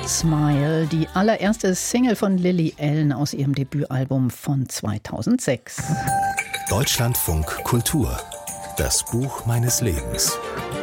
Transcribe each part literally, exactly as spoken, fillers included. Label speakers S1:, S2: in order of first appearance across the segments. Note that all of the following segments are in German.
S1: Smile, die allererste Single von Lily Allen aus ihrem Debütalbum von zweitausendsechs.
S2: Deutschlandfunk Kultur, das Buch meines Lebens.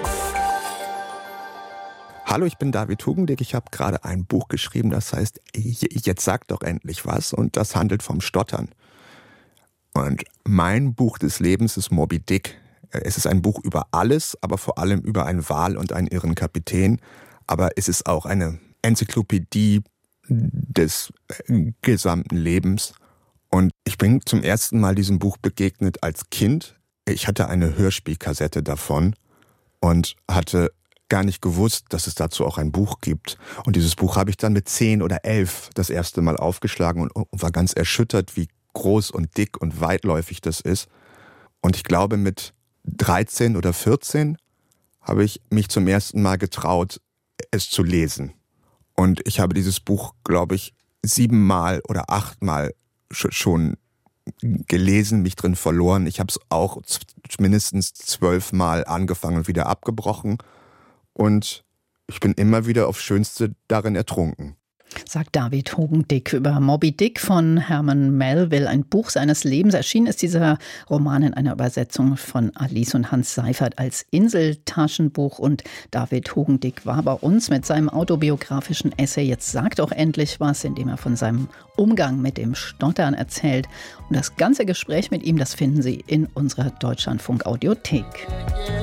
S3: Hallo, ich bin David Hugendick. Ich habe gerade ein Buch geschrieben, das heißt Jetzt sag doch endlich was, und das handelt vom Stottern. Und mein Buch des Lebens ist Moby Dick. Es ist ein Buch über alles, aber vor allem über einen Wal und einen irren Kapitän. Aber es ist auch eine Enzyklopädie des gesamten Lebens. Und ich bin zum ersten Mal diesem Buch begegnet als Kind. Ich hatte eine Hörspielkassette davon und hatte gar nicht gewusst, dass es dazu auch ein Buch gibt. Und dieses Buch habe ich dann mit zehn oder elf das erste Mal aufgeschlagen und, und war ganz erschüttert, wie groß und dick und weitläufig das ist. Und ich glaube, mit dreizehn oder vierzehn habe ich mich zum ersten Mal getraut, es zu lesen. Und ich habe dieses Buch, glaube ich, siebenmal oder achtmal schon gelesen, mich drin verloren. Ich habe es auch mindestens zwölfmal angefangen und wieder abgebrochen. Und ich bin immer wieder aufs Schönste darin ertrunken.
S1: Sagt David Hugendick über Moby Dick von Herman Melville, ein Buch seines Lebens. Erschienen ist dieser Roman in einer Übersetzung von Alice und Hans Seifert als Inseltaschenbuch. Und David Hugendick war bei uns mit seinem autobiografischen Essay Jetzt sag doch endlich was, in dem er von seinem Umgang mit dem Stottern erzählt. Und das ganze Gespräch mit ihm, das finden Sie in unserer Deutschlandfunk Audiothek.